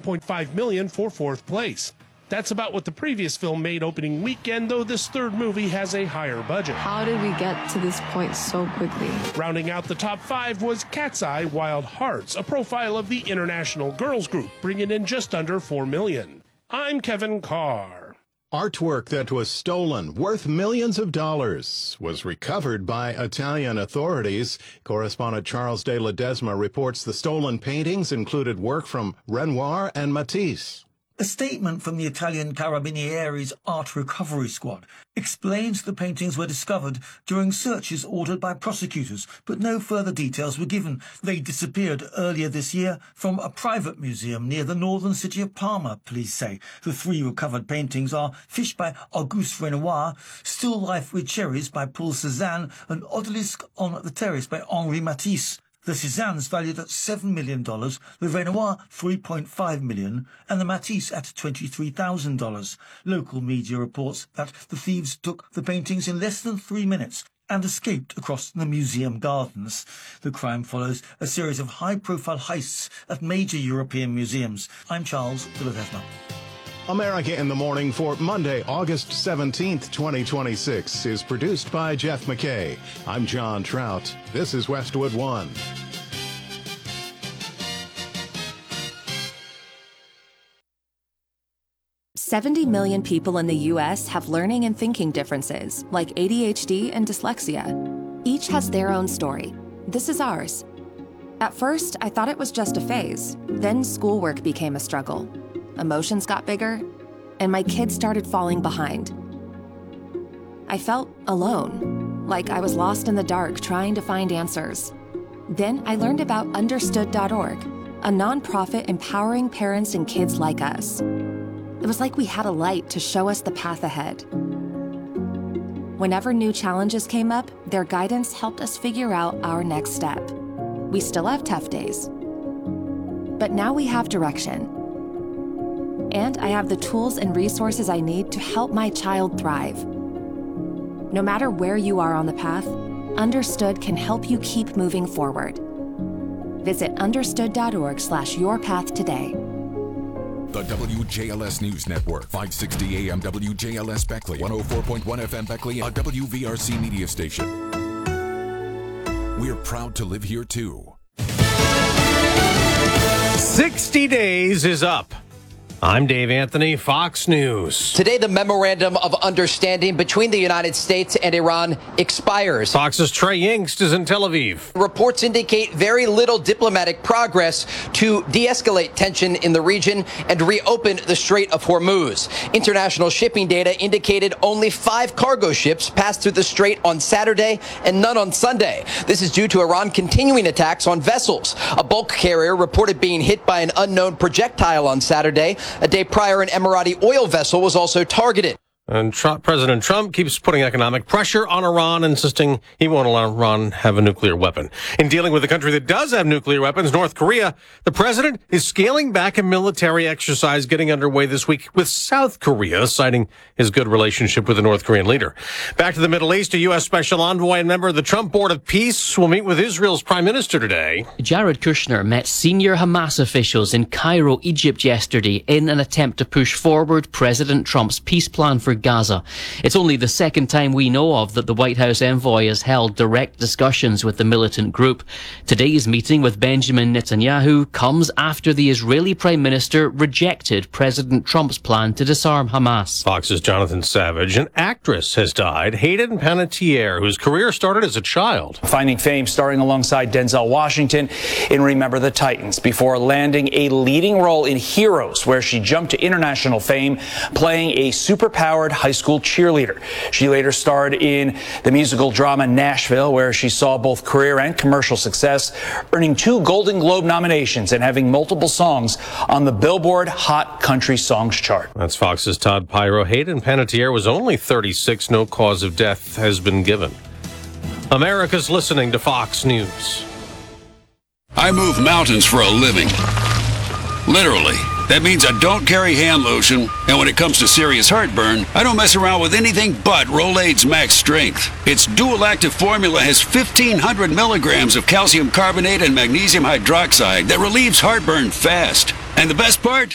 $5.5 million for fourth place. That's about what the previous film made opening weekend, though this third movie has a higher budget. How did we get to this point so quickly? Rounding out the top 5 was Cat's Eye Wild Hearts, a profile of the international girls group, bringing in just under $4 million. I'm Kevin Carr. Artwork that was stolen, worth millions of dollars, was recovered by Italian authorities. Correspondent Charles de Ledesma reports the stolen paintings included work from Renoir and Matisse. A statement from the Italian Carabinieri's Art Recovery Squad explains the paintings were discovered during searches ordered by prosecutors, but no further details were given. They disappeared earlier this year from a private museum near the northern city of Parma, police say. The 3 recovered paintings are Fish by Auguste Renoir, Still Life with Cherries by Paul Cézanne, and Odalisque on the Terrace by Henri Matisse. The Cézanne's valued at $7 million, the Renoir $3.5 million, and the Matisse at $23,000. Local media reports that the thieves took the paintings in less than 3 minutes and escaped across the museum gardens. The crime follows a series of high-profile heists at major European museums. I'm Charles de Ledesma. America in the Morning for Monday, August 17th, 2026 is produced by Jeff McKay. I'm John Trout. This is Westwood One. $70 million people in the U.S. have learning and thinking differences, like ADHD and dyslexia. Each has their own story. This is ours. At first, I thought it was just a phase. Then schoolwork became a struggle. Emotions got bigger, and my kids started falling behind. I felt alone, like I was lost in the dark trying to find answers. Then I learned about Understood.org, a nonprofit empowering parents and kids like us. It was like we had a light to show us the path ahead. Whenever new challenges came up, their guidance helped us figure out our next step. We still have tough days, but now we have direction. And I have the tools and resources I need to help my child thrive. No matter where you are on the path, Understood can help you keep moving forward. Visit understood.org/yourpath today. The WJLS News Network, 560 AM WJLS Beckley, 104.1 FM Beckley, a WVRC media station. We're proud to live here too. 60 days is up. I'm Dave Anthony, Fox News. Today, the Memorandum of Understanding between the United States and Iran expires. Fox's Trey Yingst is in Tel Aviv. Reports indicate very little diplomatic progress to de-escalate tension in the region and reopen the Strait of Hormuz. International shipping data indicated only 5 cargo ships passed through the strait on Saturday and none on Sunday. This is due to Iran continuing attacks on vessels. A bulk carrier reported being hit by an unknown projectile on Saturday. A day prior, an Emirati oil vessel was also targeted. And President Trump keeps putting economic pressure on Iran, insisting he won't allow Iran have a nuclear weapon. In dealing with a country that does have nuclear weapons, North Korea, the president is scaling back a military exercise getting underway this week with South Korea, citing his good relationship with the North Korean leader. Back to the Middle East, a U.S. special envoy and member of the Trump Board of Peace will meet with Israel's prime minister today. Jared Kushner met senior Hamas officials in Cairo, Egypt yesterday in an attempt to push forward President Trump's peace plan for Gaza. It's only the second time we know of that the White House envoy has held direct discussions with the militant group. Today's meeting with Benjamin Netanyahu comes after the Israeli Prime Minister rejected President Trump's plan to disarm Hamas. Fox's Jonathan Savage. An actress has died, Hayden Panettiere, whose career started as a child. Finding fame starring alongside Denzel Washington in Remember the Titans before landing a leading role in Heroes, where she jumped to international fame playing a superpowered high school cheerleader. She later starred in the musical drama Nashville, where she saw both career and commercial success, earning 2 Golden Globe nominations and having multiple songs on the Billboard Hot Country Songs chart. That's Fox's Todd Pyro. Hayden Panettiere was only 36. No cause of death has been given. America's listening to Fox News. I move mountains for a living. Literally. That means I don't carry hand lotion, and when it comes to serious heartburn, I don't mess around with anything but Rolaids Max Strength. Its dual-active formula has 1,500 milligrams of calcium carbonate and magnesium hydroxide that relieves heartburn fast. And the best part?